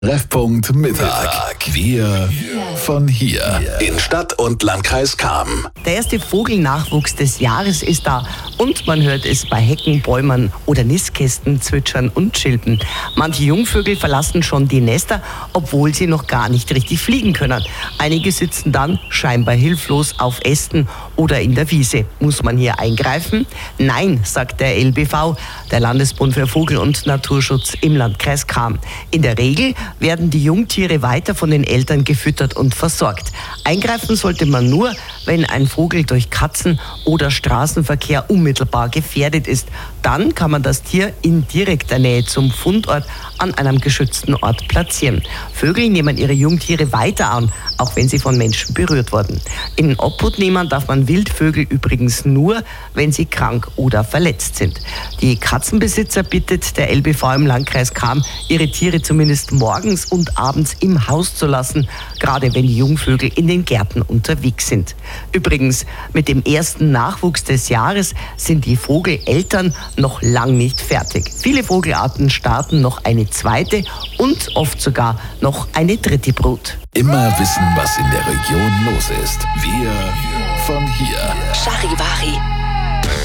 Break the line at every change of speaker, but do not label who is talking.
Treffpunkt Mittag. Wir von hier in Stadt und Landkreis Cham.
Der erste Vogelnachwuchs des Jahres ist da und man hört es bei Hecken, Bäumen oder Nistkästen zwitschern und chilpen. Manche Jungvögel verlassen schon die Nester, obwohl sie noch gar nicht richtig fliegen können. Einige sitzen dann scheinbar hilflos auf Ästen oder in der Wiese. Muss man hier eingreifen? Nein, sagt der LBV, der Landesbund für Vogel- und Naturschutz im Landkreis Cham. In der Regel werden die Jungtiere weiter von den Eltern gefüttert und versorgt. Eingreifen sollte man nur, wenn ein Vogel durch Katzen- oder Straßenverkehr unmittelbar gefährdet ist. Dann kann man das Tier in direkter Nähe zum Fundort an einem geschützten Ort platzieren. Vögel nehmen ihre Jungtiere weiter an, auch wenn sie von Menschen berührt wurden. In Obhut nehmen darf man Wildvögel übrigens nur, wenn sie krank oder verletzt sind. Die Katzenbesitzer bittet der LBV im Landkreis Cham, ihre Tiere zumindest morgens und abends im Haus zu lassen, gerade wenn die Jungvögel in den Gärten unterwegs sind. Übrigens, mit dem ersten Nachwuchs des Jahres sind die Vogeleltern noch lang nicht fertig. Viele Vogelarten starten noch eine zweite und oft sogar noch eine dritte Brut.
Immer wissen, was in der Region los ist. Wir von hier.
Charivari.